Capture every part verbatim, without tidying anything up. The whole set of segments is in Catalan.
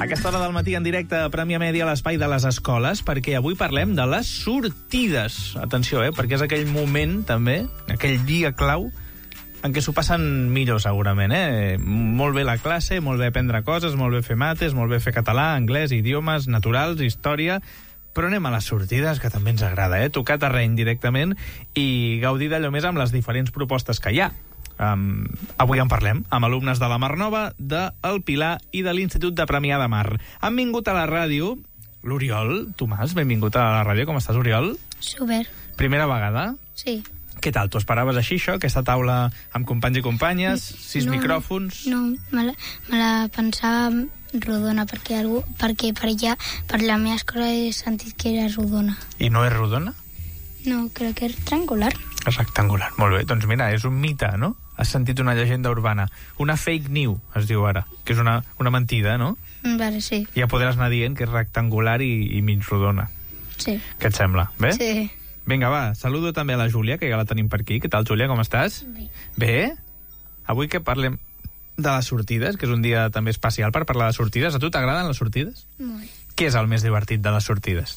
A aquesta hora del matí en directe a Premià Mèdia, a l'espai de les escoles, perquè avui parlem de les sortides. Atenció, eh, perquè és aquell moment, també, aquell dia clau, en què s'ho passen millor, segurament, eh? Molt bé la classe, molt bé aprendre coses, molt bé fer mates, molt bé fer català, anglès, idiomes, naturals, història... Però anem a les sortides, que també ens agrada, eh? Tocar terreny directament i gaudir d'allò més amb les diferents propostes que hi ha. Um, avui en parlem amb alumnes de la Mar Nova, del Pilar i de l'Institut de Premià de Mar. Han vingut a la ràdio l'Oriol. Tomàs, benvingut a la ràdio. Com estàs, Oriol? Super. Primera vegada? Sí. Què tal? Tu esperaves així, això? Aquesta taula amb companys i companyes? Sis no, micròfons? No, me la, me la pensava rodona, perquè, algú, perquè per allà, per la meva escola he sentit que era rodona. I no és rodona? No, crec que és triangular. És rectangular. Molt bé. Doncs mira, és un mite, no? Has sentit una llegenda urbana. Una fake news, es diu ara, que és una, una mentida, no? Vale, sí. Ja podràs anar dient que és rectangular i, i mig rodona. Sí. Què et sembla? Bé? Sí. Vinga, va, saludo també a la Júlia, que ja la tenim per aquí. Què tal, Júlia, com estàs? Bé. Bé? Avui que parlem de les sortides, que és un dia també especial per parlar de sortides. A tu t'agraden les sortides? Molt. Què és el més divertit de les sortides?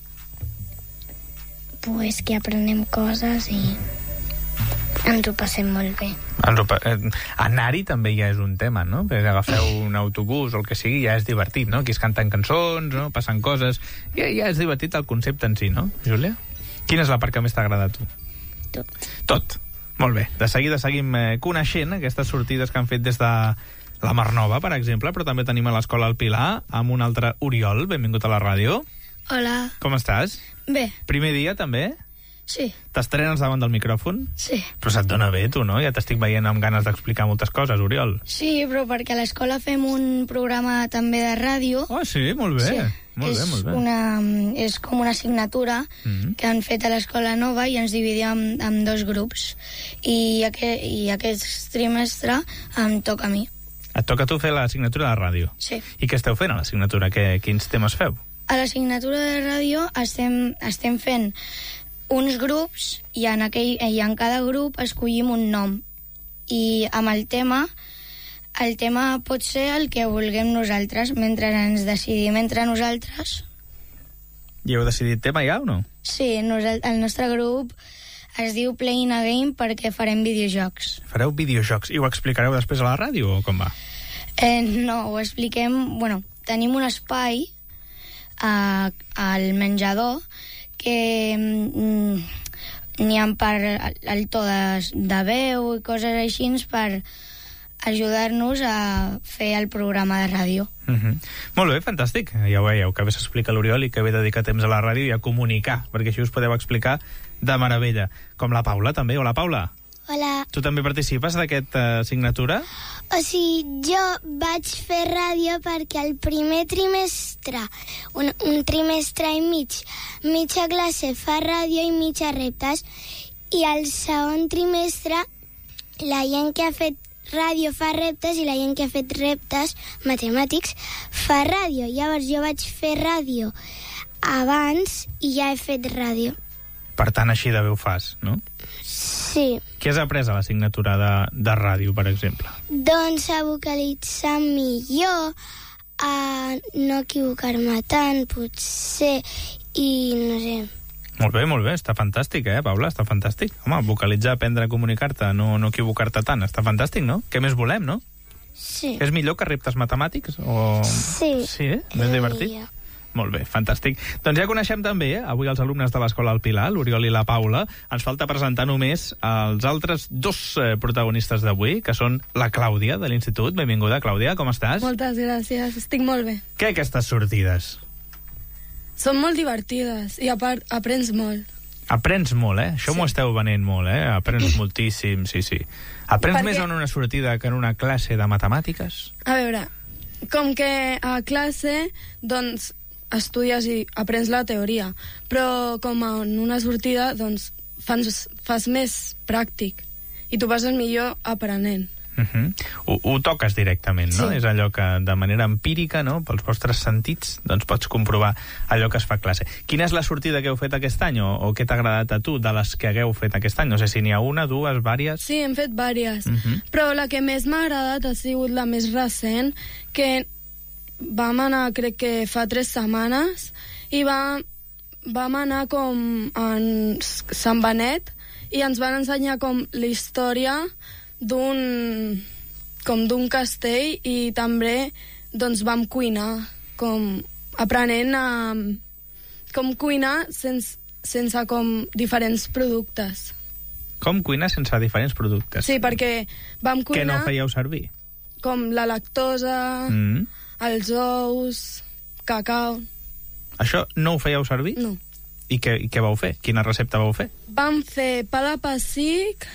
Pues que aprenem coses i ens ho passem molt bé. Anar-hi també ja és un tema, no? Perquè agafeu un autobús o el que sigui, ja és divertit, no? Aquí es canten cançons, no? Passen coses... Ja, ja és divertit el concepte en si, no, Júlia? Quina és la part que més t'agrada a tu? Tot. Tot. Molt bé. De seguida seguim eh, coneixent aquestes sortides que han fet des de la Mar Nova, per exemple, però també tenim a l'escola El Pilar amb un altre Oriol. Benvingut a la ràdio. Hola. Com estàs? Bé. Primer dia, també? Sí. T'estrenes davant del micròfon? Sí. Però se't dona bé, tu, no? Ja t'estic veient amb ganes d'explicar moltes coses, Oriol. Sí, però perquè a l'escola fem un programa també de ràdio. Oh, sí? Molt bé. Sí. Molt és bé, molt bé. Una, és com una assignatura mm-hmm. que han fet a l'escola nova i ens dividim en, en dos grups. I, aqu i aquest trimestre em toca a mi. Et toca a tu fer l'assignatura de ràdio? Sí. I què esteu fent a l'assignatura? Quins temes feu? A l'assignatura de ràdio estem, estem fent uns grups i en, aquell, i en cada grup escollim un nom. I amb el tema, el tema pot ser el que vulguem nosaltres, mentre ens decidim entre nosaltres. I heu decidit tema ja o no? Sí, el nostre grup es diu Playing a Game perquè farem videojocs. Fareu videojocs i ho explicareu després a la ràdio o com va? Eh, no, ho expliquem... Bueno, tenim un espai a, al menjador que mm, n'hi ha per el to de, de veu i coses així per ajudar-nos a fer el programa de ràdio. Uh-huh. Molt bé, fantàstic. Ja ho veieu, que bé s'explica l'Oriol i que bé dedicar temps a la ràdio i a comunicar, perquè així us podeu explicar de meravella. Com la Paula, també. Hola, Paula. Hola. Tu també participes d'aquesta assignatura? O sigui, jo vaig fer ràdio perquè el primer trimestre, un, un trimestre i mig, mitja classe fa ràdio i mitja reptes, i el segon trimestre la gent que ha fet ràdio fa reptes i la gent que ha fet reptes matemàtics fa ràdio. Llavors jo vaig fer ràdio abans i ja he fet ràdio. Per tant, així de bé ho fas, no? Sí. Què has après a l'assignatura de, de ràdio, per exemple? Doncs a vocalitzar millor, a no equivocar-me tant, potser, i no sé... Molt bé, molt bé, està fantàstic, eh, Paula? Està fantàstic. Home, vocalitzar, aprendre a comunicar-te, no, no equivocar-te tant, està fantàstic, no? Què més volem, no? Sí. És millor que reptes matemàtics? O... Sí. Sí, eh? Més divertit? Millor. Molt bé, fantàstic. Doncs ja coneixem també, eh, avui els alumnes de l'Escola El Pilar, l'Oriol i la Paula. Ens falta presentar només els altres dos eh, protagonistes d'avui, que són la Clàudia, de l'Institut. Benvinguda, Clàudia, com estàs? Moltes gràcies, estic molt bé. Què aquestes sortides? Són molt divertides i a part aprens molt. Aprens molt, eh? Això Sí. m'ho esteu venent molt, eh? Aprens moltíssim, sí, sí. Aprens Perquè- més en una sortida que en una classe de matemàtiques? A veure, com que a classe, doncs, estudies i aprens la teoria, però com en una sortida, doncs, fas, fas més pràctic i tu passes millor aprenent. Uh-huh. ho, ho toques directament, no? Sí. És allò que de manera empírica, no? Pels vostres sentits, doncs pots comprovar allò que es fa a classe. Quina és la sortida que heu fet aquest any o, o què t'ha agradat a tu de les que hagueu fet aquest any? No sé si n'hi ha una, dues, vàries... Sí, hem fet vàries, Uh-huh. però la que més m'ha agradat ha sigut la més recent, que vam anar, crec que fa tres setmanes, i va, vam anar com en Sant Benet, i ens van ensenyar com la història d'un com d'un castell, i també doncs vam cuinar, com aprenent a com cuinar sense, sense com diferents productes. Com cuinar sense diferents productes? Sí, perquè vam cuinar... Què no fèieu servir? Com la lactosa, mm. els ous, cacau... Això no ho fèieu servir? No. I què, i què vau fer? Quina recepta vau fer? Vam fer pa de pessic,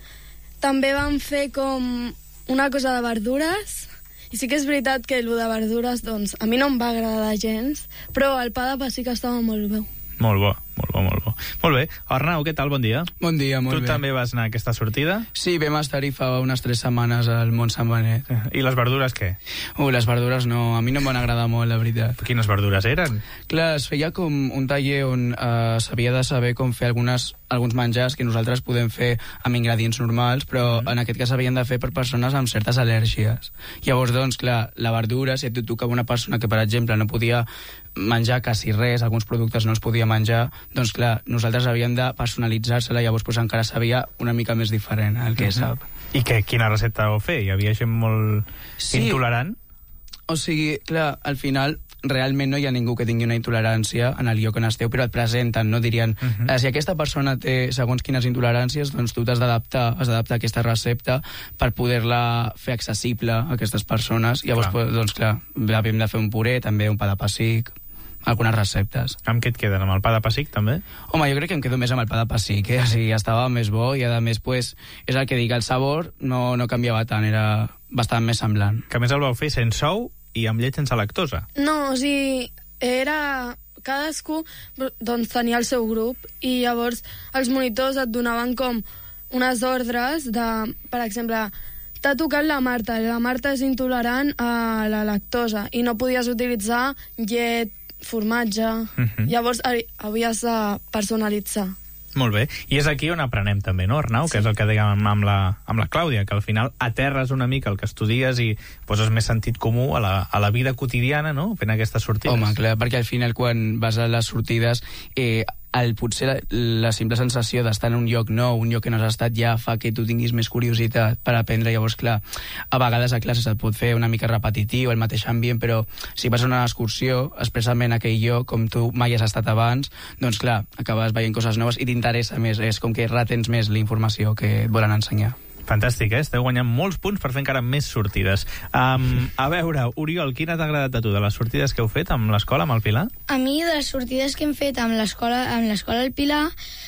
també vam fer com una cosa de verdures, i sí que és veritat que el de verdures, doncs, a mi no em va agradar gens, però el pa de pessic estava molt bé. Molt bo, molt bo, molt bo. Molt bé. Arnau, què tal? Bon dia. Bon dia, molt tu bé. Tu també vas anar a aquesta sortida? Sí, vam estar-hi fa unes tres setmanes al Mont Sant Benet. I les verdures què? Uh, les verdures no, a mi no em van agradar molt, la veritat. Quines verdures eren? Clar, es feia com un taller on eh, s'havia de saber com fer algunes, alguns menjars que nosaltres podem fer amb ingredients normals, però mm. en aquest cas s'havien de fer per persones amb certes al·lèrgies. Llavors, doncs, clar, la verdura, si et tocava una persona que, per exemple, no podia menjar quasi res, alguns productes no els podia menjar, doncs clar, nosaltres havíem de personalitzar-se-la, llavors pues, encara sabia una mica més diferent el que uh-huh. sap. I què, quina recepta vau fer? Hi havia gent molt sí. intolerant? O sigui, clar, al final realment no hi ha ningú que tingui una intolerància en el lloc on esteu, però et presenten, no? Dirien, uh-huh. eh, si aquesta persona té segons quines intoleràncies, doncs tu t'has d'adaptar, has d'adaptar aquesta recepta per poder-la fer accessible a aquestes persones. Llavors, clar. doncs clar, havíem de fer un puré, també un pa de pessic, algunes receptes. Amb què et queden? Amb el pa de pessic, també? Home, jo crec que em quedo més amb el pa de pessic, eh? O sigui, estava més bo i, a més, pues, és el que dic, el sabor no, no canviava tant, era bastant més semblant. Que a més el vau fer sense ou i amb llet sense lactosa. No, o sigui, era... Cadascú doncs, tenia el seu grup, i llavors els monitors et donaven com unes ordres de, per exemple, t'ha tocat la Marta, la Marta és intolerant a la lactosa i no podies utilitzar llet, formatge, uh-huh. llavors havies de personalitzar. Molt bé. I és aquí on aprenem també, no, Arnau? Sí. Que és el que dèiem amb la, amb la Clàudia, que al final aterres una mica el que estudies i poses més sentit comú a la, a la vida quotidiana, no?, fent aquestes sortides. Home, clar, perquè al final quan vas a les sortides... Eh, el, potser la, la simple sensació d'estar en un lloc nou, un lloc que no has estat, ja fa que tu tinguis més curiositat per aprendre. Llavors, clar, a vegades a classes et pot fer una mica repetitiu, el mateix ambient, però si vas a una excursió, expressament a aquell lloc, com tu mai has estat abans, doncs clar, acabes veient coses noves i t'interessa més, és com que retens més la informació que et volen ensenyar. Fantàstic, eh? Esteu guanyant molts punts per fer encara més sortides. Um, a veure, Oriol, quina t'ha agradat a tu de les sortides que heu fet amb l'escola, amb el Pilar? A mi, de les sortides que hem fet amb l'escola amb l'escola del Pilar,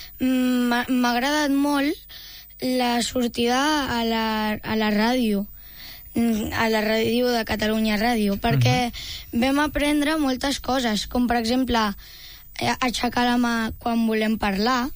m'ha agradat molt la sortida a la, a la ràdio, a la ràdio de Catalunya Ràdio, perquè uh-huh. vam aprendre moltes coses, com per exemple aixecar la mà quan volem parlar,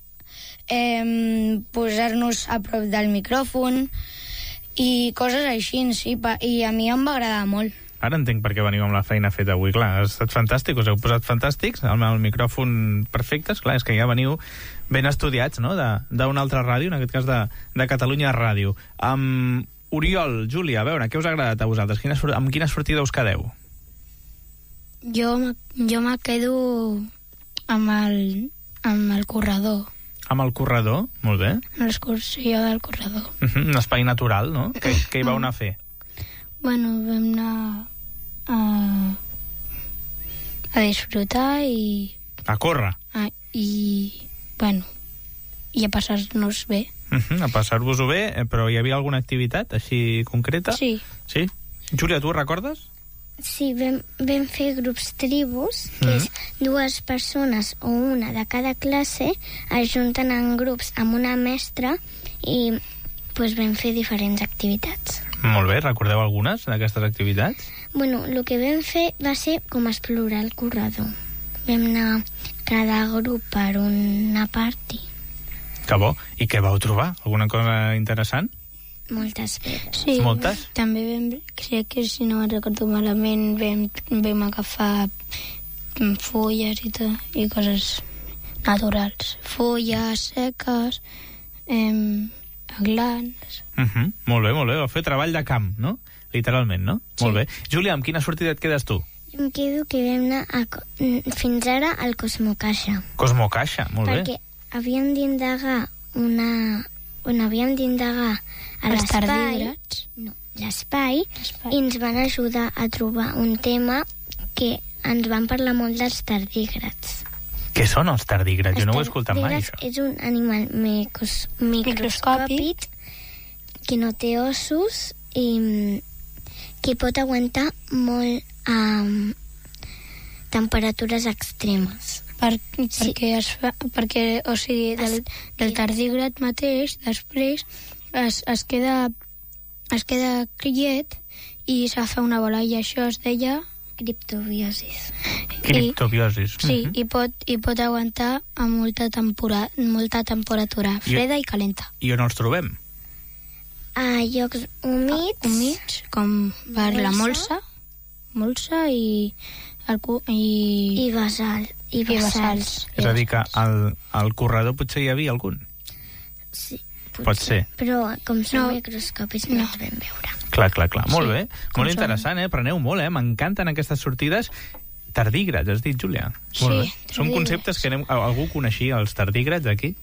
Eh, posar-nos a prop del micròfon i coses així, sí, i a mi em va agradar molt. Ara entenc per què veniu amb la feina feta avui, clar, ha estat fantàstic, us heu posat fantàstics, amb el micròfon perfectes, clar, és que ja veniu ben estudiats, no?, d'una altra ràdio, en aquest cas de, de Catalunya Ràdio. Um, Oriol, Júlia, a veure, què us ha agradat a vosaltres? Quina, amb quina sortida us quedeu? Jo, jo me quedo amb el, amb el corredor. Amb el corredor? Molt bé. L'excursió del corredor. Uh-huh. Un espai natural, no? Què, què hi vau anar a fer? Bueno, vam anar a, a disfrutar i... A córrer? A, I, bueno, i a passar-nos bé. Uh-huh. A passar-vos-ho bé, però hi havia alguna activitat així concreta? Sí. Sí? Júlia, tu ho recordes? Sí, vam, vam fer grups tribus, que mm. és dues persones o una de cada classe es junten en grups amb una mestra i pues, vam fer diferents activitats. Molt bé, recordeu algunes d'aquestes activitats? Bueno, el que vam fer va ser com explorar el corredor. Vam anar cada grup per una part. Que bo. I què vau trobar? Alguna cosa interessant? Moltes pedres. Sí, moltes? També vam, crec que si no me'n recordo malament, vam, vam agafar fulles i tot, i coses naturals. Fulles seques, eh, aglans... Uh-huh. Molt bé, molt bé. Vau fer treball de camp, no? literalment, no? Sí. Molt bé. Júlia, amb quina sortida et quedes tu? Em quedo que vam anar a, co- fins ara al Cosmocaixa. Cosmo Caixa, molt perquè bé. havíem d'indagar una... Bueno, havíem d'indagar a Els l'espai... tardígrads. No, l'espai, i ens van ajudar a trobar un tema que ens van parlar molt dels tardígrads. Què són els tardígrads? Jo no ho he Els escoltat mai, tardígrads això. és un animal micros, microscòpic que no té ossos i que pot aguantar molt um, temperatures extremes. Per, perquè, es fa, perquè, o sigui, del, del tardígrad mateix, després es, es queda es queda quiet i se fa una bola, i això es deia Criptobiosis. Criptobiosis. I, sí, Mhm. i, pot, i pot aguantar a molta, tempora, molta temperatura freda i, i calenta. I on els trobem? A llocs humits, Humits, com per la molsa, molsa i, el, cu- i, i basal. I i basals. basalts. És a dir, que al, al corredor potser hi havia algun? Sí, Pot ser. Però com són No. microscòpics no, No. els vam veure. Clar, clar, clar. Molt Sí, bé. com Molt són. interessant, eh? Preneu molt, eh? M'encanten aquestes sortides. Tardígrads, has dit, Júlia? Sí, Molt bé. Són tardígrads. conceptes que anem... Algú coneixia els tardígrads aquí?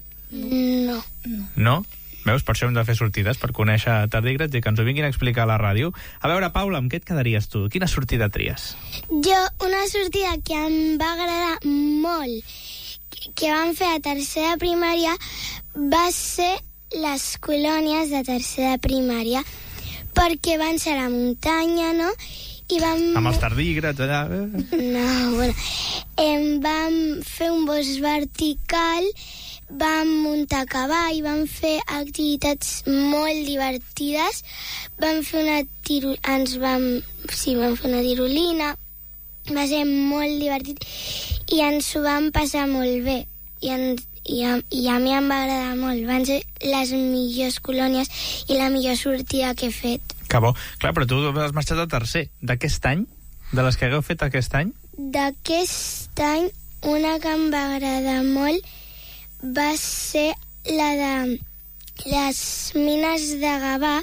No. No? Veus? Per això hem de fer sortides, per conèixer tardígrads i que ens ho vinguin a explicar a la ràdio. A veure, Paula, amb què et quedaries tu? Quina sortida tries? Jo, una sortida que em va agradar molt, que- que vam fer a tercera primària, va ser les colònies de tercera primària, perquè van ser a la muntanya, no? I vam... Amb els tardígrads allà... No, bueno, em vam fer un bosc vertical, vam muntar a cavall, vam fer activitats molt divertides, vam fer una tiro... ens vam... sí, vam fer una tirolina, va ser molt divertit i ens ho vam passar molt bé i, ens, i, a, i a mi em va agradar molt, van ser les millors colònies i la millor sortida que he fet. Que bo. Clar, però tu has marxat a tercer. D'aquest any? De les que hagueu fet aquest any? D'aquest any, una que em va agradar molt va ser la de les mines de Gavà.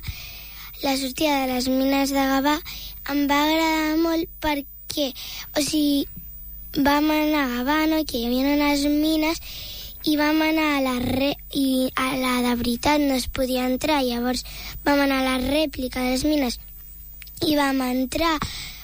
La sortida de les mines de Gavà em va agradar molt perquè, o sigui, vam anar a Gavà, no?, que hi havia unes mines, i vam anar a la re... i a la de veritat no es podia entrar, llavors vam anar a la rèplica de les mines i vam entrar,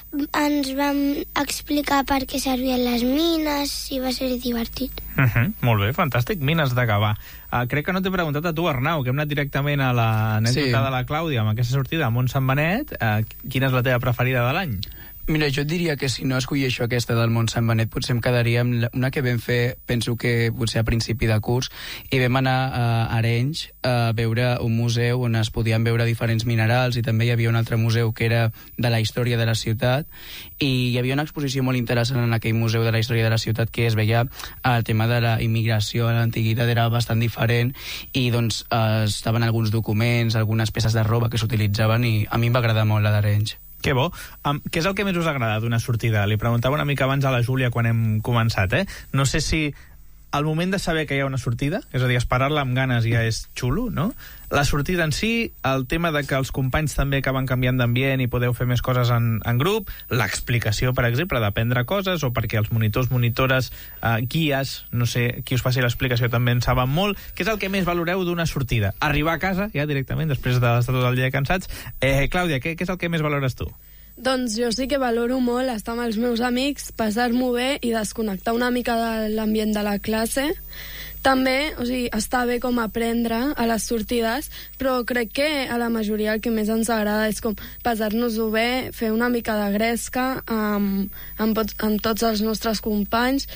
ens vam explicar per què servien les mines i va ser divertit. Uh -huh, molt bé, fantàstic. Mines de Gavà. Uh, crec que no t'he preguntat a tu, Arnau, que hem anat directament a l'anècdota Sí. de la Clàudia amb aquesta sortida a Montsant Benet. Uh, quina és la teva preferida de l'any? Mira, jo et diria que si no escolleixo aquesta del Montsant Benet, potser em quedaria amb la- una que vam fer, penso que potser a principi de curs, i vam anar a Arenys a veure un museu on es podien veure diferents minerals, i també hi havia un altre museu que era de la història de la ciutat, i hi havia una exposició molt interessant en aquell museu de la història de la ciutat que es veia el tema de la immigració a l'antiguitat era bastant diferent, i doncs eh, estaven alguns documents, algunes peces de roba que s'utilitzaven, i a mi em va agradar molt la d'Arenys. Que bo. Um, què és el que més us ha agradat d'una sortida? Li preguntava una mica abans a la Júlia quan hem començat, eh? No sé si al moment de saber que hi ha una sortida, és a dir, esperar-la amb ganes ja és xulo, no? La sortida en si, el tema de que els companys també acaben canviant d'ambient i podeu fer més coses en, en grup, l'explicació, per exemple, d'aprendre coses, o perquè els monitors, monitores, eh, guies, no sé, qui us faci l'explicació també en saben molt. Què és el que més valoreu d'una sortida? Arribar a casa, ja directament, després d'estar tot el dia cansats. Eh, Clàudia, què, què és el que més valores tu? Doncs jo sí que valoro molt estar amb els meus amics, passar-m'ho bé i desconnectar una mica de l'ambient de la classe. També, o sigui, està bé com aprendre a les sortides, però crec que a la majoria el que més ens agrada és com passar-nos-ho bé, fer una mica de gresca amb, amb, amb tots els nostres companys,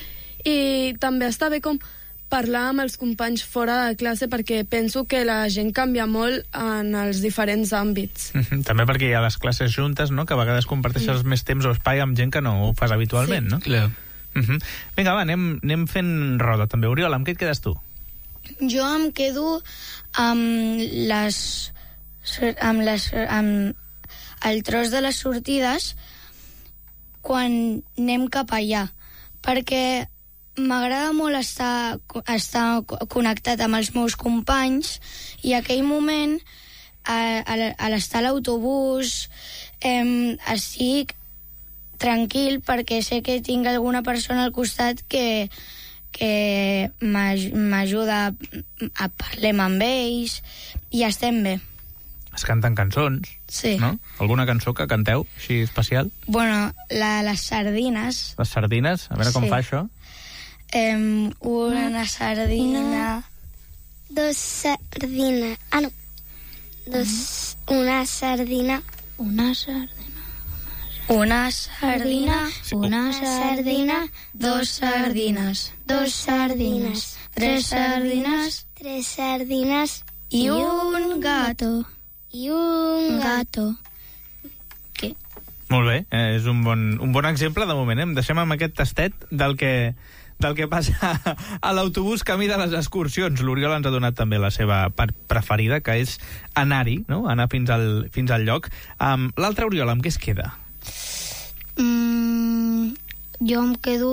i també està bé com parlar amb els companys fora de classe, perquè penso que la gent canvia molt en els diferents àmbits. També perquè hi ha les classes juntes, no?, que a vegades comparteixes mm. més temps o espai amb gent que no ho fas habitualment, sí. no? Clar. Uh -huh. Vinga, va, anem, anem fent roda també. Oriol, amb què et quedes tu? Jo em quedo amb les... amb les... amb el tros de les sortides quan anem cap allà, perquè m'agrada molt estar, estar connectat amb els meus companys, i aquell moment, a, a, a l'estar a l'autobús, eh, estic tranquil perquè sé que tinc alguna persona al costat que, que m'ajuda a parlar amb ells i estem bé. Es canten cançons, sí. No? Alguna cançó que canteu, així especial? Bueno, la, les sardines. Les sardines? A veure com Sí. fa això. Eh, una sardina... Dos sardines... Ah, no. Dos... Una sardina... Una sardina... Una sardina... Una sardina... Dos sardines... Dos sardines... Tres sardines... Tres sardines... I un gato... I un gato... Què? Molt bé, eh, és un bon, un bon exemple de moment. Eh? Em deixem amb aquest tastet del que, del que passa a l'autobús camí de les excursions. L'Oriol ens ha donat també la seva part preferida, que és anar-hi, no? Anar fins al, fins al lloc. Um, L'altre, Oriol, amb què es queda? Mm, jo em quedo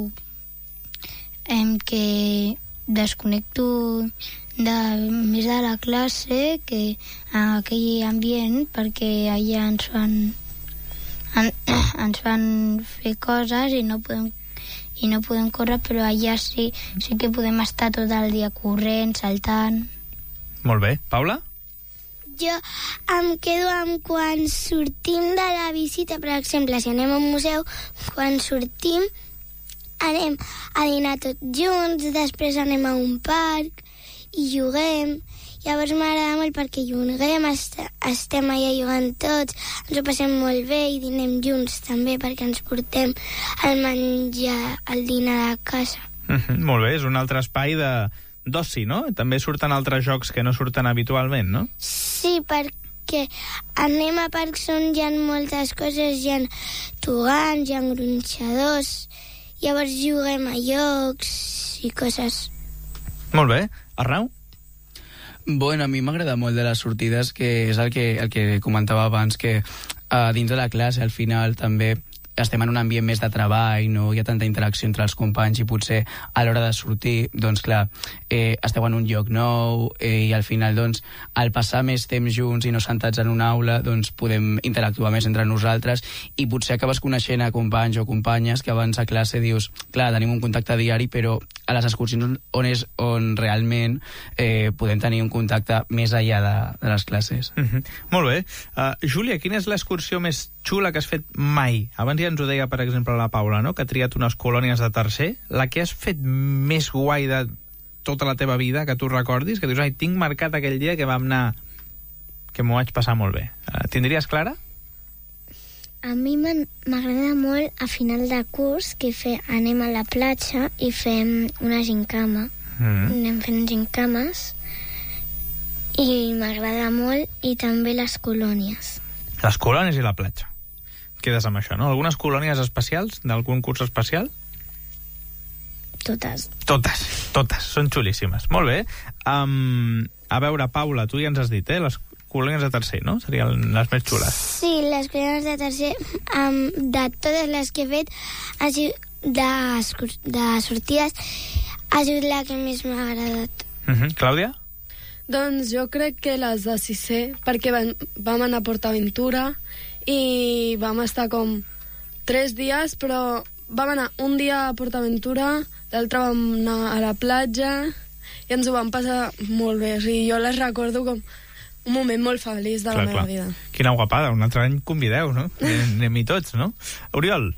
en que desconnecto de, més de la classe que a aquell ambient, perquè allà ens fan en, ens fan fer coses i no podem i no podem córrer, però allà sí, sí que podem estar tot el dia corrent, saltant. Molt bé. Paula? Jo em quedo amb quan sortim de la visita, per exemple, si anem a un museu, quan sortim anem a dinar tots junts, després anem a un parc i juguem. Llavors m'agrada molt perquè juguem, est estem allà jugant tots, ens ho passem molt bé i dinem junts també perquè ens portem el menjar, el dinar a casa. Mm-hmm, molt bé, és un altre espai de d'oci, no? També surten altres jocs que no surten habitualment, no? Sí, perquè anem a parcs on hi ha moltes coses, hi ha tobogans, hi ha gronxadors, llavors juguem a jocs i coses. Molt bé. Arnau? Bueno, a mi m'agrada molt de les sortides, que és el que, el que comentava abans, que uh, dins de la classe al final també estem en un ambient més de treball, no hi ha tanta interacció entre els companys i potser a l'hora de sortir, doncs clar, eh, esteu en un lloc nou eh, i al final, doncs, al passar més temps junts i no sentats en una aula, doncs podem interactuar més entre nosaltres i potser acabes coneixent a companys o companyes que abans a classe dius, clar, tenim un contacte diari, però a les excursions on és on realment eh, podem tenir un contacte més enllà de, de les classes. Mm-hmm. Molt bé. Uh, Júlia, quina és l'excursió més xula que has fet mai? Abans ja ens ho deia, per exemple, la Paula, no? Que ha triat unes colònies de tercer. La que has fet més guai de tota la teva vida, que tu recordis, que dius, ai, tinc marcat aquell dia que vam anar... que m'ho vaig passar molt bé. Uh, tindries clara? A mi m'agrada molt a final de curs que fe, anem a la platja i fem una gincama. Mm. Anem fent gincames i m'agrada molt, i també les colònies. Les colònies i la platja. Quedes amb això, no? Algunes colònies especials d'algun curs especial? Totes. Totes, totes. Són xulíssimes. Molt bé. Um, a veure, Paula, tu ja ens has dit, eh? Les colònies de tercer, no? Serien les més xules. Sí, les colònies de tercer, um, de totes les que he fet, ha sigut de, de sortides, ha sigut la que més m'ha agradat. Uh-huh. Clàudia? Doncs jo crec que les de sisè, perquè vam, vam anar a PortAventura i vam estar com tres dies, però vam anar un dia a PortAventura, l'altre vam anar a la platja i ens ho vam passar molt bé. O sigui, jo les recordo com un moment molt feliç de clar, la meva clar. vida. Quina guapada, un altre any convideu, no? Anem-hi tots, no? Oriol?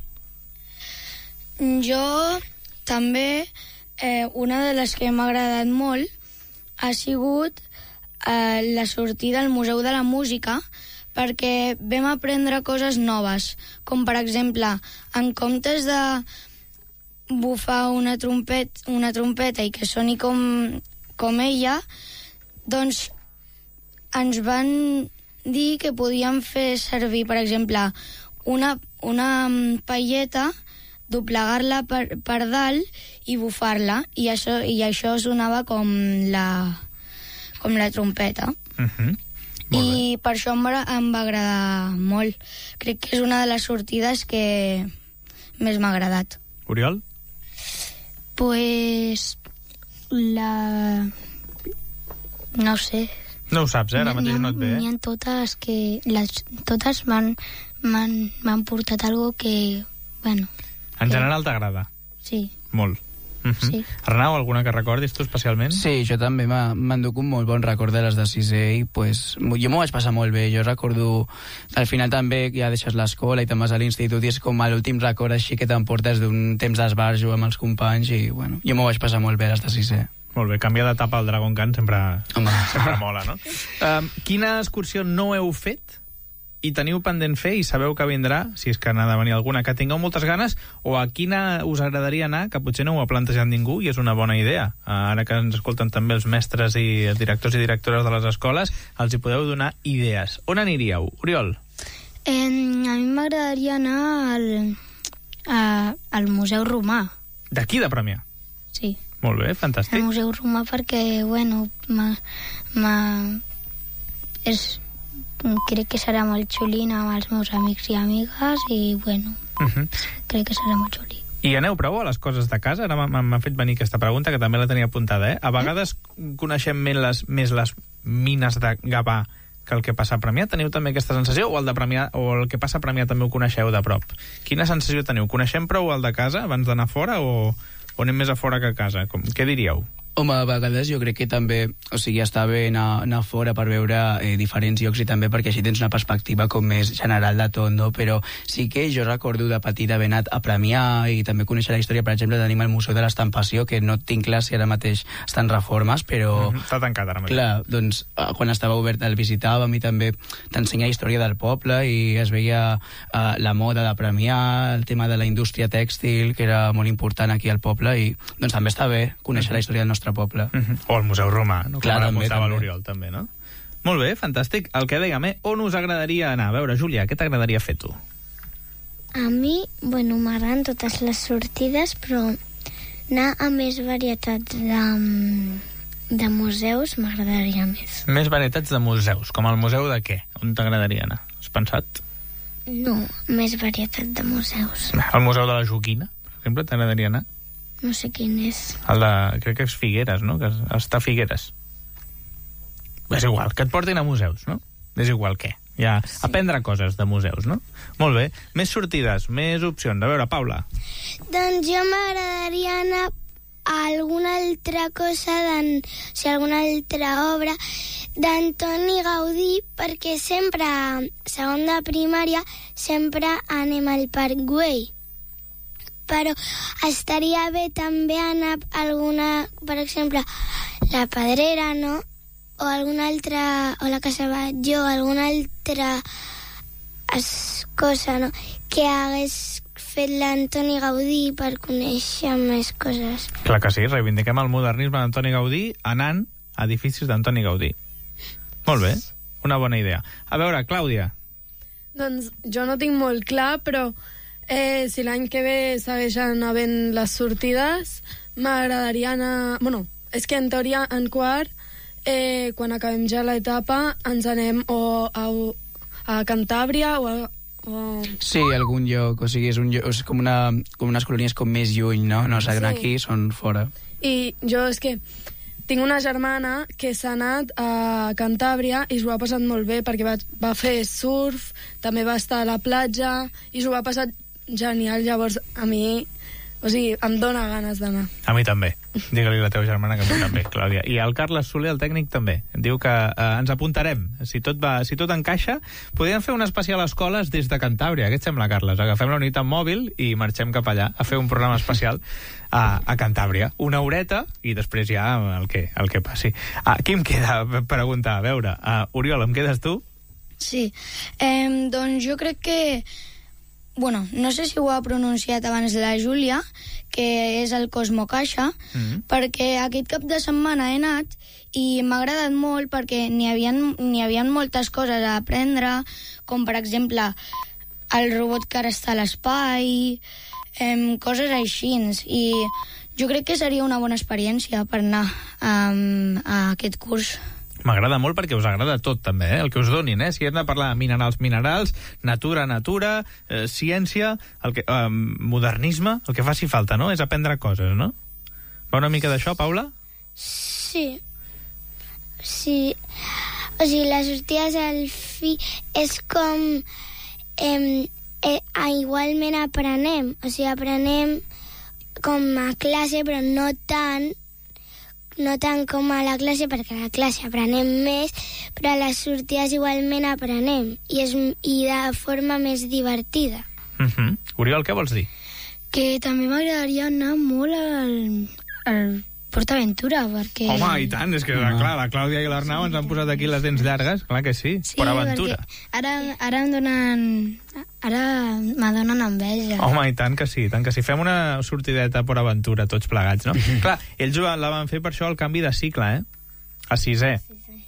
Jo també, eh, una de les que m'ha agradat molt ha sigut eh, la sortida al Museu de la Música, perquè vam aprendre coses noves, com per exemple, en comptes de bufar una, trompet, una trompeta i que soni com, com ella, doncs ens van dir que podíem fer servir, per exemple, una, una paelleta, doblegar-la per, per dalt i bufar-la, i això, i això sonava com la, com la trompeta. Uh-huh. I per això em va, em va agradar molt. Crec que és una de les sortides que més m'ha agradat. Oriol? Pues la... no sé, No ho saps, eh? Ara mateix no et ve, N'hi eh? ha totes que... Les, totes m'han m'han m'han portat algo que... Bueno, En general t'agrada? sí, Molt. Uh -huh. sí. Arnau, alguna que recordis tu especialment? Sí, jo també m'ha- m'enduc un molt bon record de les de sisè i pues, jo m'ho vaig passar molt bé. Jo recordo, al final també ja deixes l'escola i te'n vas a l'institut i és com l'últim record així que t'emportes d'un temps d'esbarjo amb els companys i bueno, jo m'ho vaig passar molt bé les de sisè. Molt bé, canviar d'etapa al Dragon Khan sempre, Home. sempre mola, no? Um, quina excursió no heu fet i teniu pendent fer i sabeu que vindrà, si és que n'ha de venir alguna, que tingueu moltes ganes, o a quina us agradaria anar, que potser no ho ha plantejat ningú i és una bona idea? Uh, ara que ens escolten també els mestres i directors i directores de les escoles, els hi podeu donar idees. On aniríeu? Oriol? Eh, a mi m'agradaria anar al, a, al Museu Romà, D'aquí de Premià? sí. Molt bé, Al fantàstic. Museu Romà perquè, bueno, m'ha... m'ha- és... crec que serà molt xuli anar amb els meus amics i amigues i, bueno, Uh -huh. crec que serà molt xuli. I aneu prou a les coses de casa? Ara m'ha- m'ha fet venir aquesta pregunta, que també la tenia apuntada, eh? A vegades coneixem més les, més les mines de Gavà que el que passa a Premià. Teniu també aquesta sensació? O el de Premià, o el que passa a Premià també ho coneixeu de prop? Quina sensació teniu? Coneixem prou el de casa abans d'anar fora o, o anem més a fora que a casa? Com, què diríeu? Home, a vegades jo crec que també, o sigui, està bé anar, anar fora per veure eh, diferents llocs i també perquè així tens una perspectiva com més general de tot, no? Però sí que jo recordo de petit haver anat a Premià i també conèixer la història, per exemple, tenim el Museu de l'Estampació, que no tinc clar si ara mateix està en reformes, però... Mm -hmm. Està tancat ara mateix. Clar, doncs eh, quan estava obert el visitàvem i també t'ensenya la història del poble i es veia eh, la moda de Premià, el tema de la indústria tèxtil, que era molt important aquí al poble i doncs també està bé conèixer la història del nostre poble. Uh -huh. O el Museu Romà, no? Clar, Com també, apuntava també. l'Oriol, també, no? Molt bé, fantàstic. El que dèiem, eh? On us agradaria anar? A veure, Júlia, què t'agradaria fer tu? A mi, bueno, m'agraden totes les sortides, però anar a més varietats de, de museus m'agradaria més. Més varietats de museus, com el museu de què? On t'agradaria anar? Has pensat? No, més varietat de museus. El museu de la Joguina, per exemple, t'agradaria anar? No sé quin és. El de, crec que és Figueres, no? Que està a Figueres. És igual, que et portin a museus, no? És igual què. Ja, sí. Aprendre coses de museus, no? Molt bé. Més sortides, més opcions. A veure, Paula. Doncs jo m'agradaria anar a alguna altra cosa, d'en, o sigui, alguna altra obra d'Antoni Gaudí, perquè sempre, a segon de primària, sempre anem al Parc Güell. Però estaria bé també anar a alguna, per exemple, la Pedrera, no? O alguna altra, o la Casa Batlló, alguna altra es, cosa, no? Que hagués fet l'Antoni Gaudí per conèixer més coses. Clar que sí, reivindiquem el modernisme d'Antoni Gaudí anant a edificis d'Antoni Gaudí. Molt bé, una bona idea. A veure, Clàudia. Doncs jo no tinc molt clar, però eh, si l'any que ve segueixen havent les sortides, m'agradaria anar... Bueno, és que en teoria, en quart, eh, quan acabem ja l'etapa, ens anem o a, a Cantàbria o a... O... Sí, algun lloc, o sigui, és, un lloc, és com, una, com unes colònies com més lluny, no? No són Sí. aquí, són fora. I jo és que tinc una germana que s'ha anat a Cantàbria i s'ho ha passat molt bé perquè va, va fer surf, també va estar a la platja i s'ho va passar genial. Llavors a mi, o sigui, em dóna ganes d'anar. A mi també. Digue-li a la teva germana que a mi també, Clàudia. I el Carles Soler, el tècnic, també. Diu que eh, ens apuntarem. Si tot va, si tot encaixa, podríem fer una especial a escoles des de Cantàbria. Què et sembla, Carles? Agafem la unitat mòbil i marxem cap allà a fer un programa especial a, a Cantàbria. Una horeta i després ja el que, el que passi. Ah, qui em queda per preguntar? A veure, uh, Oriol, em quedes tu? Sí, eh, doncs jo crec que... Bueno, no sé si ho ha pronunciat abans la Júlia, que és el Cosmo Caixa, mm-hmm. perquè aquest cap de setmana he anat i m'ha agradat molt perquè n'hi havia, n'hi havia moltes coses a aprendre, com per exemple el robot que ara està a l'espai, eh, coses així. I jo crec que seria una bona experiència per anar eh, a aquest curs. M'agrada molt perquè us agrada tot, també, eh? El que us donin, eh? Si hem de parlar de minerals, minerals, natura, natura, eh, ciència, el que, eh, modernisme, el que faci falta, no? És aprendre coses, no? Va una mica d'això, Paula? Sí. Sí. O sigui, les sortides al fi és com... Eh, eh, igualment aprenem. O sigui, aprenem com a classe, però no tant, no tant com a la classe, perquè a la classe aprenem més, però a les sortides igualment aprenem, i, és, i de forma més divertida. Uh-huh. Oriol, què vols dir? Que també m'agradaria anar molt al, al PortAventura, perquè... Home, i tant, és que no. clar, la Clàudia i l'Arnau ens han posat aquí les dents llargues, clar que sí, sí PortAventura. Ara, ara em donen... Ara m'adonen enveja. Home, i tant que sí, tant que sí. Fem una sortideta a PortAventura, tots plegats, no? Clar, ells la van fer per això el canvi de cicle, eh? A sisè. Sí, sí.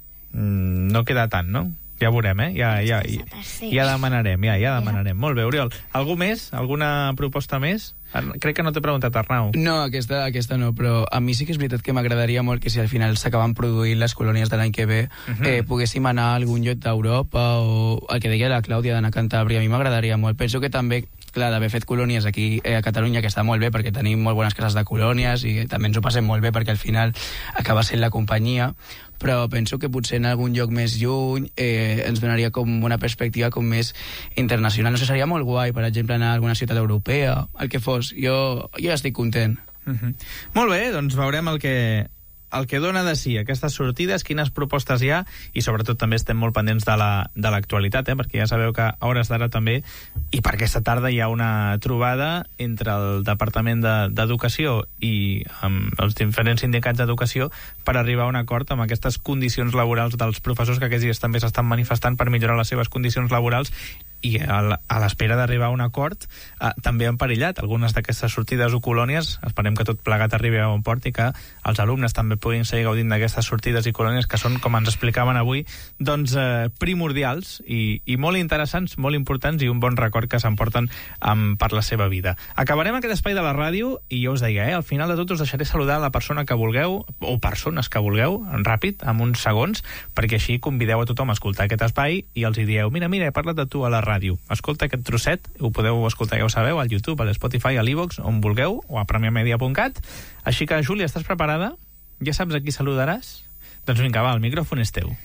Mm, no queda tant, no? Ja veurem, eh? Ja, ja, ja, ja demanarem, ja, ja demanarem. Molt bé, Oriol. Algú més? Alguna proposta més? Crec que no t'he preguntat, Arnau. No, aquesta, aquesta no, però a mi sí que és veritat que m'agradaria molt que si al final s'acaben produint les colònies de l'any que ve, uh-huh. eh, poguéssim anar a algun lloc d'Europa o el que deia la Clàudia d'anar a Cantàbria. A mi m'agradaria molt. Penso que també, clar, d'haver fet colònies aquí eh, a Catalunya, que està molt bé perquè tenim molt bones cases de colònies i també ens ho passem molt bé perquè al final acaba sent la companyia, però penso que potser en algun lloc més lluny eh, ens donaria com una perspectiva com més internacional. No sé, seria molt guai, per exemple, anar a alguna ciutat europea, el que fos. Jo, jo ja estic content. Uh-huh. Molt bé, doncs veurem el que, el que dona de si aquestes sortides, quines propostes hi ha, i sobretot també estem molt pendents de la, de l'actualitat, eh? Perquè ja sabeu que a hores d'ara també, i per aquesta tarda hi ha una trobada entre el Departament d'Educació de, i amb els diferents sindicats d'educació per arribar a un acord amb aquestes condicions laborals dels professors que aquests dies també s'estan manifestant per millorar les seves condicions laborals, i a l'espera d'arribar a un acord eh, també han perillat algunes d'aquestes sortides o colònies. Esperem que tot plegat arribi a un port i que els alumnes també puguin seguir gaudint d'aquestes sortides i colònies que són, com ens explicaven avui, doncs eh, primordials i, i molt interessants, molt importants i un bon record que s'emporten um, per la seva vida. Acabarem aquest espai de la ràdio i jo us deia, eh, al final de tot us deixaré saludar la persona que vulgueu o persones que vulgueu, ràpid, en uns segons, perquè així convideu a tothom a escoltar aquest espai i els hi dieu, mira, mira, he parlat de tu a la ràdio. Ràdio. Escolta aquest trosset, ho podeu escoltar, ja ho sabeu, al YouTube, a l'Spotify, a l'Ivox, on vulgueu, o a premiamedia punt cat. Així que, Júlia, estàs preparada? Ja saps a qui saludaràs? Doncs vinga, va, el micròfon és teu.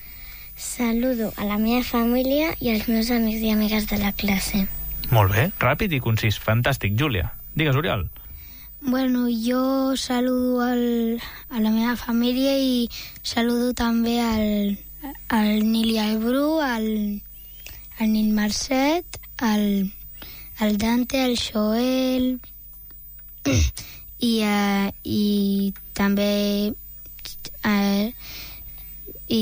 Saludo a la meva família i als meus amics i amigues de la classe. Molt bé, ràpid i concís, fantàstic. Júlia, digues, Oriol. Bueno, jo saludo al, a la meva família i saludo també al, al Nil i al Bru, al... el Nil Marcet, el, el Dante, el Joel i, uh, i també uh, i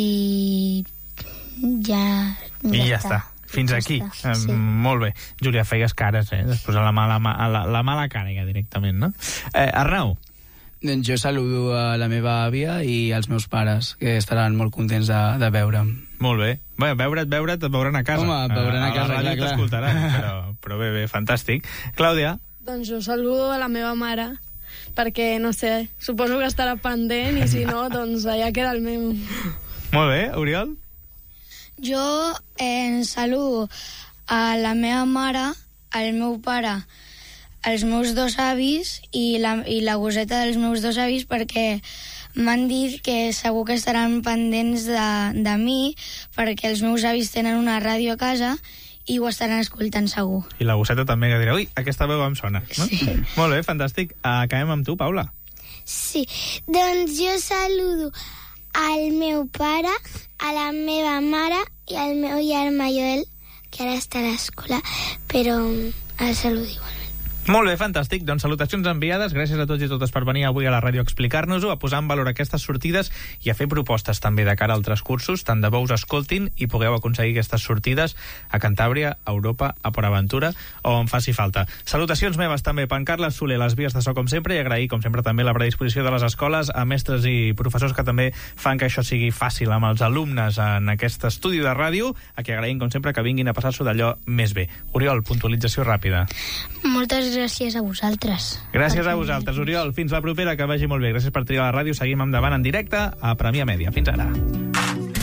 ja i ja està, fins aquí està, sí. Molt bé, Júlia, feies cares eh? Després a la mala, a la, la mala cara ja directament, no? Eh, Arnau? Doncs jo saludo a la meva àvia i als meus pares, que estaran molt contents de, de veure'm. Molt bé. Bé, veure't, veure't, et veuran a casa. Home, et veuran a, a casa, a la ràdio t'escoltaran, però, però bé, bé, fantàstic. Clàudia? Doncs jo saludo a la meva mare, perquè, no sé, suposo que estarà pendent, i si no, doncs allà queda el meu. Molt bé, Oriol? Jo eh, saludo a la meva mare, al meu pare, els meus dos avis i la, i la goseta dels meus dos avis, perquè m'han dit que segur que estaran pendents de, de mi, perquè els meus avis tenen una ràdio a casa i ho estaran escoltant segur. I la gosseta també, que dirà, ui, aquesta veu em sona, no? Sí. Molt bé, fantàstic. Acabem amb tu, Paula. Sí, doncs jo saludo al meu pare, a la meva mare i al meu germà Joel, que ara està a l'escola, però el saludo igual. Molt bé, fantàstic. Doncs salutacions enviades. Gràcies a tots i totes per venir avui a la ràdio a explicar-nos-ho, a posar en valor aquestes sortides i a fer propostes també de cara a altres cursos. Tant de bo us escoltin i pugueu aconseguir aquestes sortides a Cantàbria, a Europa, a PortAventura o on faci falta. Salutacions meves també per en Carles Soler, les vies de so com sempre, i agrair com sempre també la predisposició de les escoles, a mestres i professors que també fan que això sigui fàcil amb els alumnes en aquest estudi de ràdio, a qui agraïm com sempre que vinguin a passar-s'ho d'allò més bé. Oriol, puntualització ràpida. Moltes gràcies a vosaltres. Gràcies a vosaltres, Oriol. Fins la propera, que vagi molt bé. Gràcies per triar la ràdio. Seguim endavant en directe a Premià Mèdia. Fins ara.